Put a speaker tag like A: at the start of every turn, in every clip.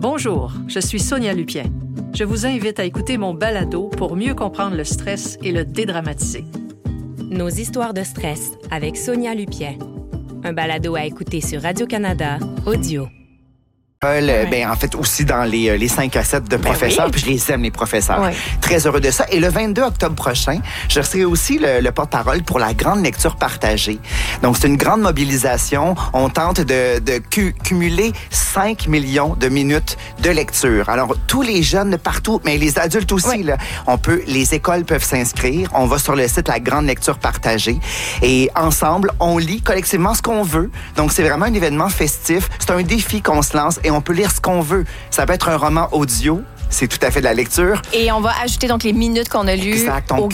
A: Bonjour, je suis Sonia Lupien. Je vous invite à écouter mon balado pour mieux comprendre le stress et le dédramatiser.
B: Nos histoires de stress avec Sonia Lupien. Un balado à écouter sur Radio-Canada Audio.
C: En fait, aussi dans les 5 à 7 de professeurs, puis je les aime, les professeurs. Oui. Très heureux de ça. Et le 22 octobre prochain, je serai aussi le porte-parole pour la grande lecture partagée. Donc, c'est une grande mobilisation. On tente de cumuler 5 millions de minutes de lecture. Alors, tous les jeunes de partout, mais les adultes aussi, là, les écoles peuvent s'inscrire. On va sur le site La Grande Lecture Partagée. Et ensemble, on lit collectivement ce qu'on veut. Donc, c'est vraiment un événement festif. C'est un défi qu'on se lance et on peut lire ce qu'on veut. Ça peut être un roman audio. C'est tout à fait de la lecture.
D: Et on va ajouter donc les minutes qu'on a lues au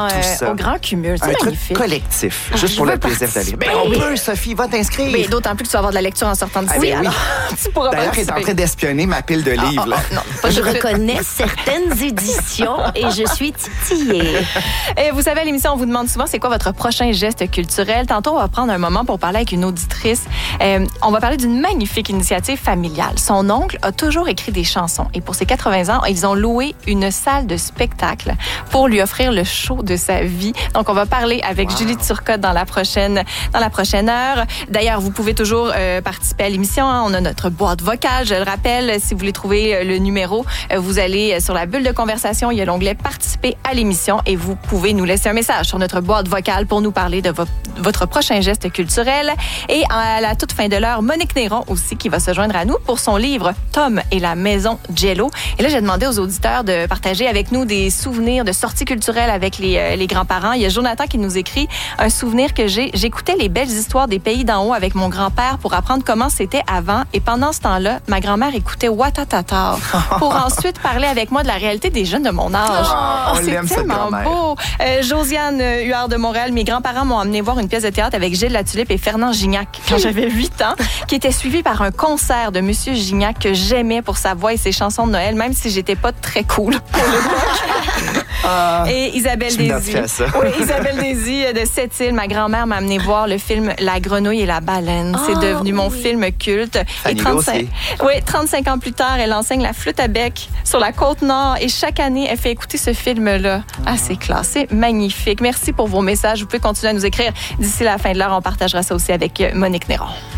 D: grand cumul. C'est
C: un
D: magnifique.
C: Truc collectif, juste pour le plaisir d'aller. On peut, Sophie, va t'inscrire.
D: Mais d'autant plus que tu vas avoir de la lecture en sortant d'ici.
C: Oui. D'ailleurs, elle est en train d'espionner ma pile de livres.
E: Non, je reconnais certaines éditions et je suis titillée.
D: Et vous savez, à l'émission, on vous demande souvent c'est quoi votre prochain geste culturel. Tantôt, on va prendre un moment pour parler avec une auditrice. On va parler d'une magnifique initiative familiale. Son oncle a toujours écrit des chansons et pour ses 80 ans, ils ont loué une salle de spectacle pour lui offrir le show de sa vie. Donc, on va parler avec Julie Turcotte dans la prochaine heure. D'ailleurs, vous pouvez toujours participer à l'émission. On a notre boîte vocale. Je le rappelle, si vous voulez trouver le numéro, vous allez sur la bulle de conversation. Il y a l'onglet « Participer à l'émission » et vous pouvez nous laisser un message sur notre boîte vocale pour nous parler de votre prochain geste culturel. Et à la toute fin de l'heure, Monique Néron aussi qui va se joindre à nous pour son livre « Tom et la maison Jello ». Et là, j'ai demandé aux auditeurs de partager avec nous des souvenirs de sorties culturelles avec les grands-parents. Il y a Jonathan qui nous écrit un souvenir que j'écoutais les belles histoires des pays d'en haut avec mon grand-père pour apprendre comment c'était avant. Et pendant ce temps-là, ma grand-mère écoutait Watatata pour ensuite parler avec moi de la réalité des jeunes de mon âge. C'est tellement beau. Josiane Huard de Montréal, mes grands-parents m'ont emmené voir une pièce de théâtre avec Gilles Latulippe et Fernand Gignac quand j'avais 8 ans, qui était suivi par un concert de Monsieur Gignac que j'aimais pour sa voix et ses chansons de Noël, même si j'étais pas très cool pour l'époque. Et Isabelle Désy. Isabelle Désy de Sept-Îles. Ma grand-mère m'a amené voir le film La grenouille et la baleine. C'est devenu mon film culte. Et 35 ans plus tard, elle enseigne la flûte à bec sur la Côte-Nord et chaque année, elle fait écouter ce film-là. C'est classe, c'est magnifique. Merci pour vos messages. Vous pouvez continuer à nous écrire. D'ici la fin de l'heure, on partagera ça aussi avec Monique Néron.